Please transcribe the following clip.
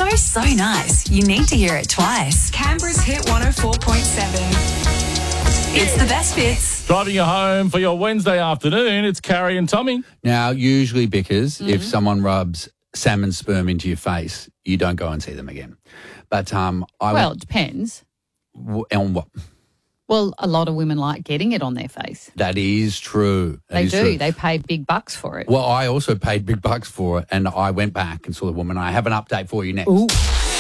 so nice. You need to hear it twice. Canberra's Hit 104.7. It's the best bits. Driving you home for your Wednesday afternoon, it's Carrie and Tommy. Now, usually, Bickers, if someone rubs salmon sperm into your face, you don't go and see them again. But Well, it depends. on what? Well, a lot of women like getting it on their face. That is true. They do. They pay big bucks for it. Well, I also paid big bucks for it, and I went back and saw the woman. I have an update for you next. Ooh.